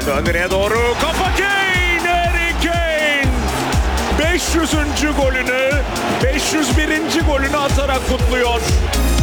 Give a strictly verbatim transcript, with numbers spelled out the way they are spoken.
Döndürüye doğru kafa Kane, Harry Kane beş yüzüncü golünü, beş yüz birinci golünü atarak kutluyor.